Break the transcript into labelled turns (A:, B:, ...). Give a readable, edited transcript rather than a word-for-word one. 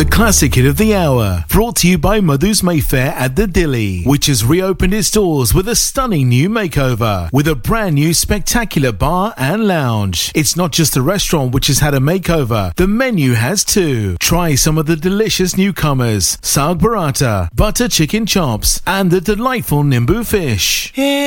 A: The classic hit of the hour, brought to you by Madhu's Mayfair at the Dilly, which has reopened its doors with a stunning new makeover, with a brand new spectacular bar and lounge. It's not just the restaurant which has had a makeover, the menu has too. Try some of the delicious newcomers, Saag Burrata, butter chicken chops, and the delightful Nimbu fish.